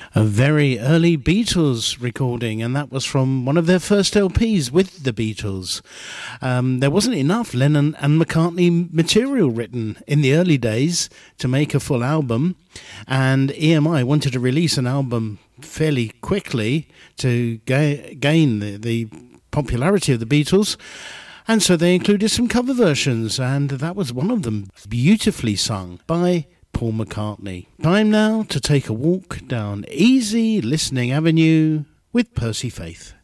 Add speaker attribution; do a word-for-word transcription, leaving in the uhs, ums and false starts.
Speaker 1: A very early Beatles recording, and that was from one of their first L Ps with the Beatles. Um, there wasn't enough Lennon and McCartney material written in the early days to make a full album, and E M I wanted to release an album fairly quickly to ga- gain the, the popularity of the Beatles. And so they included some cover versions, and that was one of them, beautifully sung by Paul McCartney. Time now to take a walk down easy listening avenue with Percy Faith.